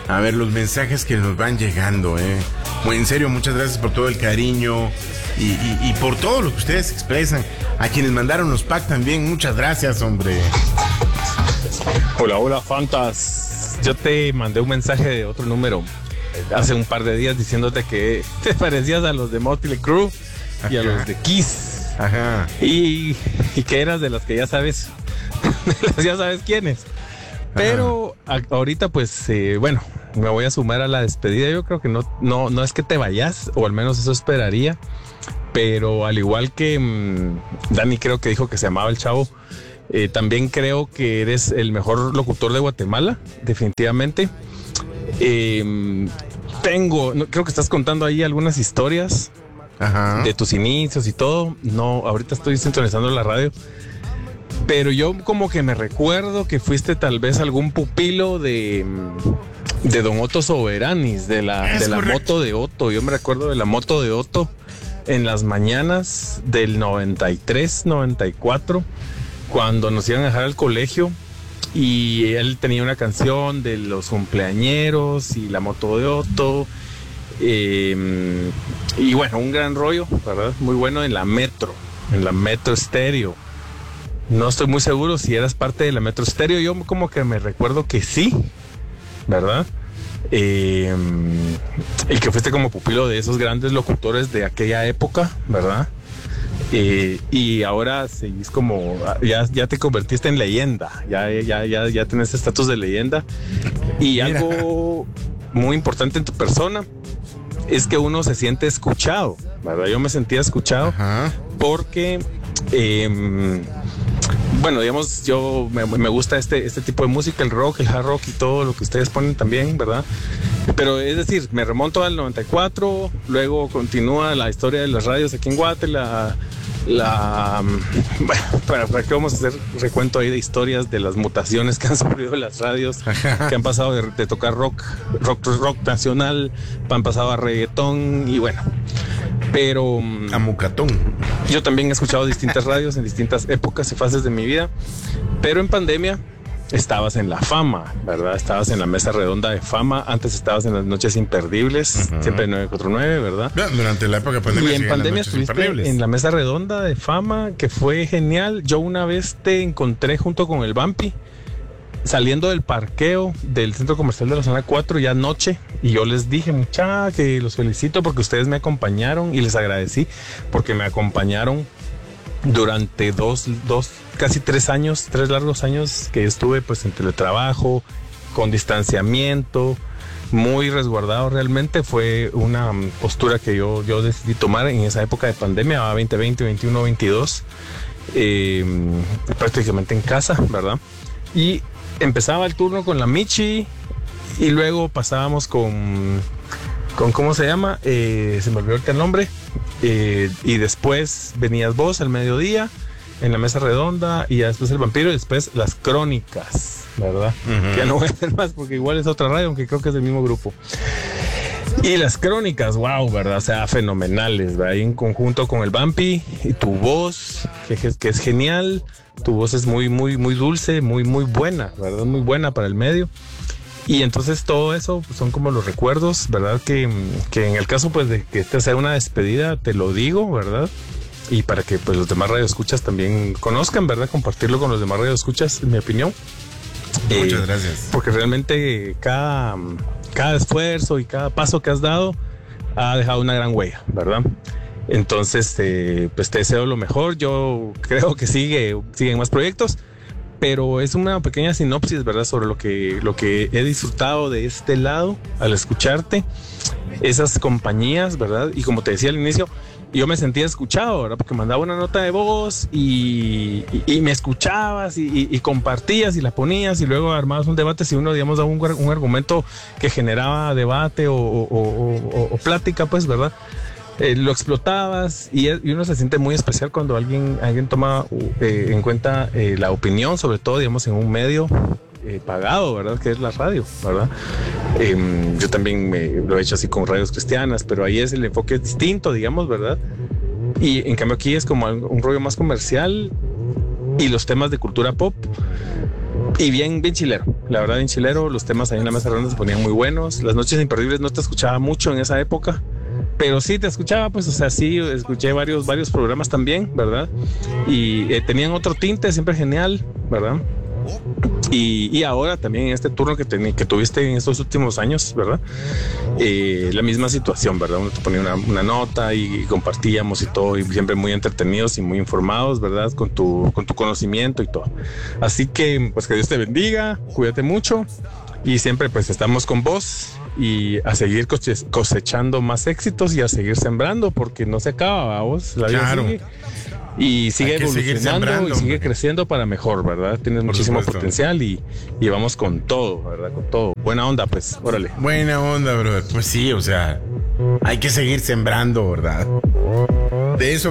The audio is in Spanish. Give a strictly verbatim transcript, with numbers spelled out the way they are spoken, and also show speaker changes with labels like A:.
A: A ver, los mensajes que nos van llegando, eh. Muy en serio, muchas gracias por todo el cariño y, y, y por todo lo que ustedes expresan. A quienes mandaron los packs también, muchas gracias, hombre.
B: Hola, hola, Fantas. Yo te mandé un mensaje de otro número hace un par de días diciéndote que te parecías a los de Motley Crue y a los de Kiss.
A: Ajá.
B: Y, y que eras de las que ya sabes, ya sabes quiénes. Pero a, ahorita pues, eh, bueno, me voy a sumar a la despedida. Yo creo que no, no, no es que te vayas, o al menos eso esperaría. Pero al igual que mmm, Dani creo que dijo que se llamaba el chavo, eh, también creo que eres el mejor locutor de Guatemala, definitivamente. Eh, tengo, no, creo que estás contando ahí algunas historias. Ajá. De tus inicios y todo. No, ahorita estoy sintonizando la radio. Pero yo como que me recuerdo que fuiste tal vez algún pupilo de, de Don Otto Soberanis, de la, de la moto de Otto. Yo me recuerdo de la moto de Otto en las mañanas del noventa y tres, noventa y cuatro, cuando nos iban a dejar al colegio. Y él tenía una canción de los cumpleañeros y la moto de Otto. Eh, y bueno, un gran rollo, ¿verdad? Muy bueno en la Metro, en la Metro Estéreo. No estoy muy seguro si eras parte de la Metro Estéreo. Yo como que me recuerdo que sí, ¿verdad? Eh, y que fuiste como pupilo de esos grandes locutores de aquella época, ¿verdad? Eh, y ahora seguís como, ya, ya te convertiste en leyenda, ya, ya, ya, ya tenés estatus de leyenda. Y Mira. Algo muy importante en tu persona es que uno se siente escuchado, ¿verdad? Yo me sentía escuchado. Ajá. Porque... Eh, bueno, digamos, yo me, me gusta este, este tipo de música, el rock, el hard rock y todo lo que ustedes ponen también, ¿verdad? Pero es decir, me remonto al noventa y cuatro, luego continúa la historia de las radios aquí en Guate, la... la bueno, ¿para, para qué vamos a hacer recuento ahí de historias de las mutaciones que han sufrido las radios, que han pasado de, de tocar rock, rock, rock nacional, han pasado a reggaetón y bueno... Pero
A: a Mucatón.
B: Yo también he escuchado distintas radios en distintas épocas y fases de mi vida. Pero en pandemia estabas en la fama, ¿verdad? Estabas en la mesa redonda de fama. Antes estabas en las noches imperdibles, uh-huh. Siempre nueve cuatro nueve, ¿verdad?
A: Durante la época de pandemia.
B: Y en pandemia estuviste en la mesa redonda de fama, que fue genial. Yo una vez te encontré junto con el Vampi, saliendo del parqueo del centro comercial de la zona cuatro ya noche, y yo les dije, mucha, que los felicito porque ustedes me acompañaron, y les agradecí porque me acompañaron durante dos, dos, casi tres años, tres largos años que estuve pues en teletrabajo, con distanciamiento, muy resguardado. Realmente fue una postura que yo, yo decidí tomar en esa época de pandemia, veinte veinte, veintiuno, veintidós, eh, prácticamente en casa, ¿verdad? Y empezaba el turno con la Michi y luego pasábamos con, con ¿cómo se llama? Eh, se me olvidó el nombre. Eh, y después venías vos al mediodía en la mesa redonda, y ya después el Vampiro, y después las crónicas, ¿verdad? Uh-huh. Que ya no voy a hacer más porque igual es otra radio, aunque creo que es del mismo grupo. Y las crónicas, wow, ¿verdad? O sea, fenomenales, ¿verdad? Ahí en conjunto con el Vampi y tu voz, que, que es genial. Tu voz es muy, muy, muy dulce, muy, muy buena, ¿verdad? Muy buena para el medio. Y entonces todo eso pues, son como los recuerdos, ¿verdad? Que, que en el caso pues de que esta sea una despedida, te lo digo, ¿verdad? Y para que pues los demás radioescuchas también conozcan, ¿verdad? Compartirlo con los demás radioescuchas, en mi opinión.
A: Muchas
B: eh,
A: gracias.
B: Porque realmente cada, cada esfuerzo y cada paso que has dado ha dejado una gran huella, ¿verdad? Entonces, eh, pues te deseo lo mejor. Yo creo que sigue, siguen más proyectos, pero es una pequeña sinopsis, ¿verdad? Sobre lo que, lo que he disfrutado de este lado al escucharte, esas compañías, ¿verdad? Y como te decía al inicio, yo me sentía escuchado, ¿verdad? Porque mandaba una nota de voz y, y, y me escuchabas y, y, y compartías y la ponías, y luego armabas un debate. Si uno, digamos, daba un, un argumento que generaba debate o, o, o, o, o plática, pues, ¿verdad? Eh, lo explotabas, y, y uno se siente muy especial cuando alguien, alguien toma eh, en cuenta eh, la opinión, sobre todo, digamos, en un medio eh, pagado, ¿verdad? Que es la radio, ¿verdad? Eh, yo también me, lo he hecho así con radios cristianas, pero ahí es el enfoque es distinto, digamos, ¿verdad? Y en cambio aquí es como un rollo más comercial, y los temas de cultura pop Y bien, bien chilero, la verdad bien chilero, los temas ahí en la mesa redonda se ponían muy buenos, las noches imperdibles no te escuchaba mucho en esa época, pero sí te escuchaba, pues, o sea, sí, escuché varios, varios programas también, ¿verdad? Y eh, tenían otro tinte, siempre genial, ¿verdad? Y, y ahora también en este turno que, ten, que tuviste en estos últimos años, ¿verdad? Eh, la misma situación, ¿verdad? Uno te ponía una, una nota y, y compartíamos y todo, y siempre muy entretenidos y muy informados, ¿verdad? Con tu, con tu conocimiento y todo. Así que, pues, que Dios te bendiga, cuídate mucho y siempre, pues, estamos con vos y a seguir cosechando más éxitos y a seguir sembrando porque no se acaba, vos, la vida
A: Claro.
B: sigue. Y sigue evolucionando y sigue
A: hombre.
B: creciendo para mejor, ¿verdad? Tienes
A: Por
B: muchísimo
A: supuesto.
B: potencial y, y vamos con todo, ¿verdad? Con todo. Buena onda, pues, órale.
A: Buena onda, brother. Pues sí, o sea, hay que seguir sembrando, ¿verdad? De eso